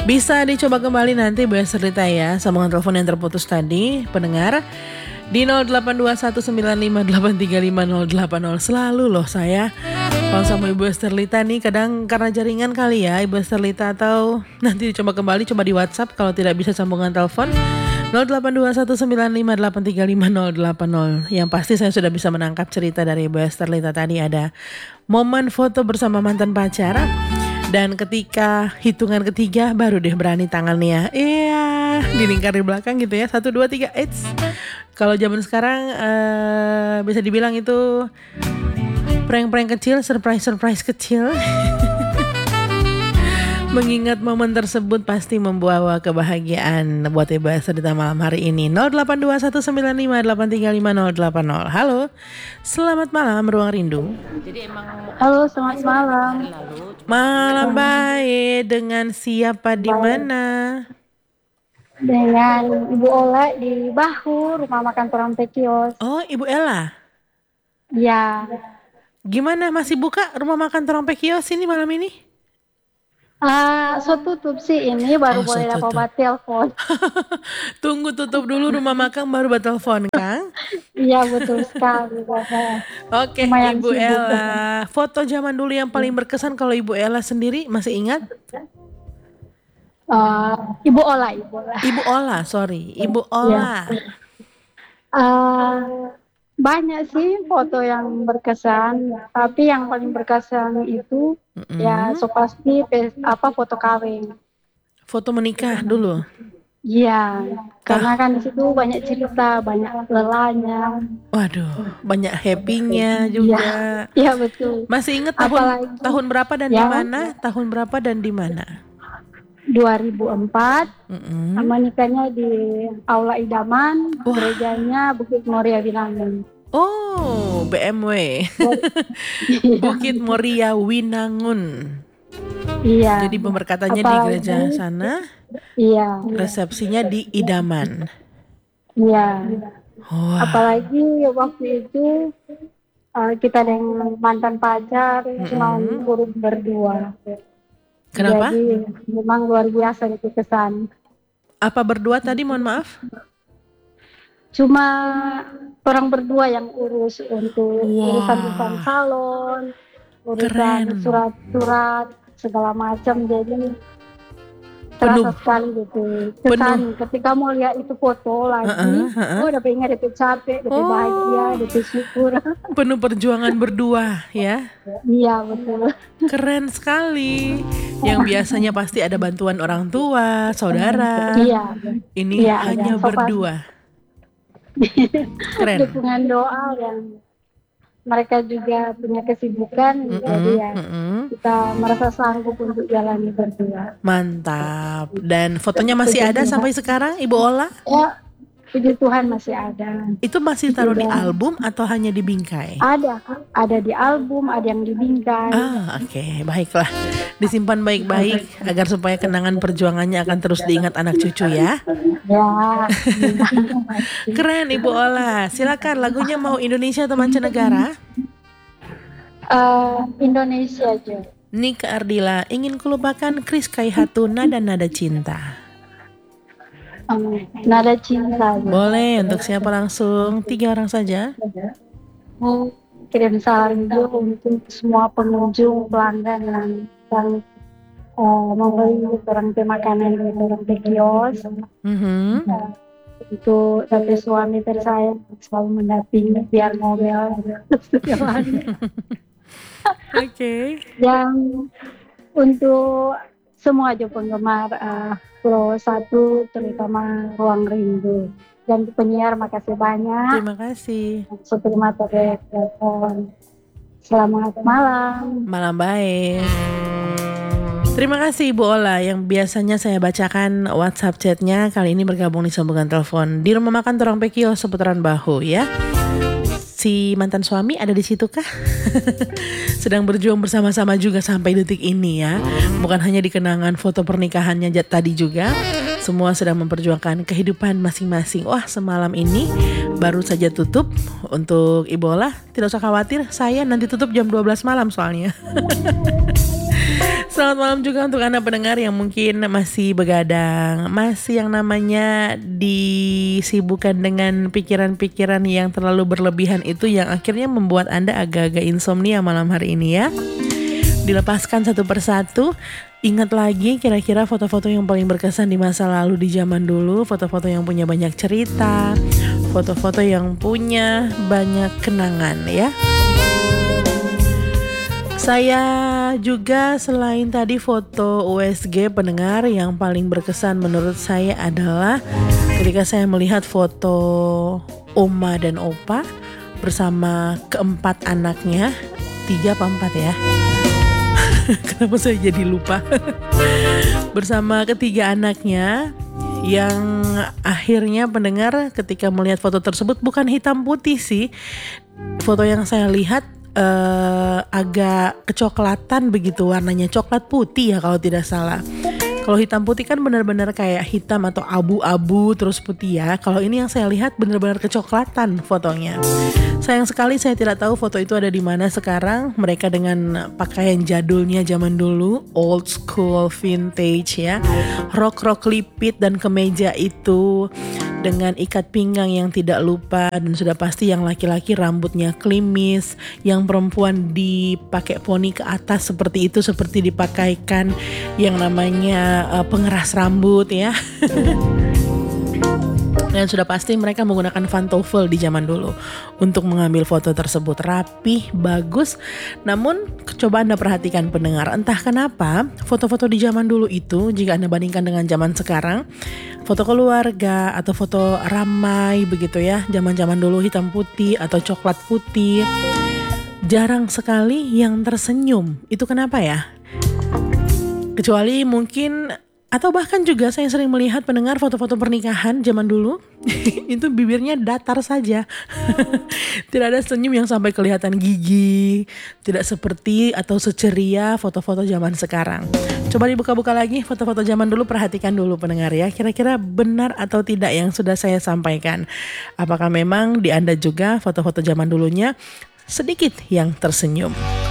Bisa dicoba kembali nanti Bu Esterlita ya, sambungan telepon yang terputus tadi, pendengar. Di 082195835080 selalu loh saya kalau sama Ibu Esterlita nih, kadang karena jaringan kali ya Ibu Esterlita, atau nanti dicoba kembali, coba di WhatsApp kalau tidak bisa sambungan telepon 082195835080. Yang pasti saya sudah bisa menangkap cerita dari Ibu Esterlita tadi, ada momen foto bersama mantan pacar. Dan ketika hitungan ketiga baru deh berani tangannya. Iya, dilingkar di belakang gitu ya. 1, 2, 3, eits. Kalau zaman sekarang bisa dibilang itu prank-prank kecil, surprise kecil. Mengingat momen tersebut pasti membawa kebahagiaan buat Ibu Esterlita malam hari ini. 082195835080. Halo, selamat malam Ruang Rindu. Halo, selamat malam. Malam baik, dengan siapa di mana? Dengan Ibu Ola di Bahu, rumah makan Torang Pekios. Oh, Ibu Ella. Ya. Gimana, masih buka rumah makan Torang Pekios ini malam ini? So tutup sih ini, baru boleh dapat telepon. Tunggu tutup dulu rumah makan baru telepon, Kang? Iya, betul sekali. Oke, Ibu Ella. Foto zaman dulu yang paling berkesan kalau Ibu Ella sendiri masih ingat? Ibu Ola. Ibu Ola. Ya. Banyak sih foto yang berkesan, tapi yang paling berkesan itu ya so pasti foto kawin. Foto menikah dulu. Iya, karena kan di situ banyak cerita, banyak lelahnya. Waduh, banyak happy-nya juga. Iya, betul. Masih ingat tahun berapa dan di mana? Tahun berapa dan di mana? 2004. Sama nikahnya di Aula Idaman, gerejanya Bukit Moria Winangun. Oh, BMW. Bukit Moria Winangun. Iya. Jadi pemberkatannya di gereja sana. Iya. Resepsinya di Idaman. Iya. Wow. Apalagi waktu itu kita dengan mantan pacar cuma berdua. Kenapa? Jadi memang luar biasa itu kesan. Apa berdua tadi, mohon maaf? Cuma orang berdua yang urus untuk urusan salon, urusan surat-surat segala macam, jadi terasa sekali gitu. Kesan ketika mau lihat itu foto lagi, udah pengen capek, bahagia, syukur. Penuh perjuangan berdua ya. Iya, betul. Keren sekali. Yang biasanya pasti ada bantuan orang tua, saudara. Iya. Ini hanya berdua. Keren. Dukungan doa yang mereka juga punya kesibukan, jadi ya kita merasa sanggup untuk jalani berdua. Mantap. Dan fotonya masih ada sampai sekarang, Ibu Ola? Ya, puji Tuhan masih ada. Itu masih taruh di album atau hanya di bingkai? Ada di album, ada yang di bingkai. Oke, baiklah. Disimpan baik-baik agar supaya kenangan perjuangannya akan terus diingat anak cucu ya. Ya. Keren Ibu Ola. Silakan, lagunya mau Indonesia atau mancanegara? Indonesia aja. Nika Ardila, ingin kulupakan Kris Kaihatu, nada cinta. Nada cinta aja. Boleh, untuk siapa langsung? 3 orang saja. Kirim salam juga untuk semua pengunjung, pelanggan yang membeli orang makanan di Torang Pekios. Untuk dari suami tersayang selalu mendampingi biar mobil Oke. Yang untuk semua aja penggemar Pulau 1, terutama Ruang Rindu. Dan penyiar, makasih banyak. Terima kasih. Terima telepon. Selamat malam. Malam baik. Terima kasih Ibu Ola yang biasanya saya bacakan WhatsApp chatnya, kali ini bergabung di sambungan telepon di rumah makan Torang Pekios seputaran Bahu ya. Si mantan suami ada di situ kah? Sedang berjuang bersama-sama juga sampai detik ini ya. Bukan hanya di kenangan foto pernikahannya tadi juga. Semua sedang memperjuangkan kehidupan masing-masing. Wah, semalam ini baru saja tutup. Untuk Ibu Ola, tidak usah khawatir, saya nanti tutup jam 12 malam soalnya. Selamat malam juga untuk Anda pendengar yang mungkin masih begadang, masih yang namanya disibukkan dengan pikiran-pikiran yang terlalu berlebihan itu yang akhirnya membuat Anda agak-agak insomnia malam hari ini ya. Dilepaskan satu persatu, ingat lagi kira-kira foto-foto yang paling berkesan di masa lalu di zaman dulu, foto-foto yang punya banyak cerita, foto-foto yang punya banyak kenangan ya. Saya juga selain tadi foto USG pendengar yang paling berkesan menurut saya adalah ketika saya melihat foto Oma dan Opa bersama keempat anaknya, 3 apa 4 ya? Kenapa saya jadi lupa? Bersama ketiga anaknya yang akhirnya pendengar ketika melihat foto tersebut bukan hitam putih sih. Foto yang saya lihat agak kecoklatan begitu, warnanya coklat putih ya kalau tidak salah. Kalau hitam putih kan benar-benar kayak hitam atau abu-abu terus putih ya. Kalau ini yang saya lihat benar-benar kecoklatan fotonya. Sayang sekali saya tidak tahu foto itu ada di mana sekarang. Mereka dengan pakaian jadulnya zaman dulu, old school vintage ya. Rok-rok lipit dan kemeja itu dengan ikat pinggang yang tidak lupa, dan sudah pasti yang laki-laki rambutnya klimis, yang perempuan dipakai poni ke atas seperti itu, seperti dipakaikan yang namanya pengeras rambut ya. Dan sudah pasti mereka menggunakan pantofel di zaman dulu untuk mengambil foto tersebut, rapih, bagus. Namun coba Anda perhatikan pendengar, entah kenapa foto-foto di zaman dulu itu jika Anda bandingkan dengan zaman sekarang, foto keluarga atau foto ramai begitu ya, zaman-zaman dulu hitam putih atau coklat putih, jarang sekali yang tersenyum. Itu kenapa ya? Kecuali mungkin, atau bahkan juga saya sering melihat pendengar foto-foto pernikahan zaman dulu itu bibirnya datar saja. Tidak ada senyum yang sampai kelihatan gigi. Tidak seperti atau seceria foto-foto zaman sekarang. Coba dibuka-buka lagi foto-foto zaman dulu, perhatikan dulu pendengar ya. Kira-kira benar atau tidak yang sudah saya sampaikan. Apakah memang di Anda juga foto-foto zaman dulunya sedikit yang tersenyum?